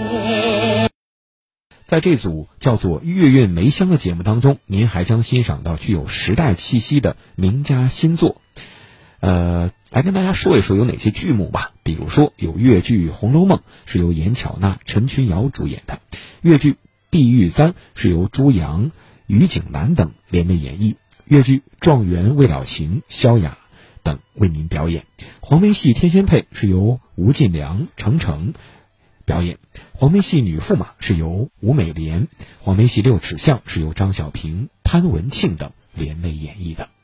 在这组叫做《月韵梅香》的节目当中，您还将欣赏到具有时代气息的名家新作。来跟大家说一说有哪些剧目吧。比如说有粤剧《红楼梦》，是由严巧娜、陈群瑶主演的；粤剧《地狱簪》是由朱阳、于景兰等联袂演绎；粤剧《状元未了情》萧雅等为您表演；黄梅戏《天仙配》是由吴进良、程程表演；黄梅戏《女驸马》是由吴美莲；黄梅戏《六尺巷》是由张小平、潘文庆等联袂演绎的。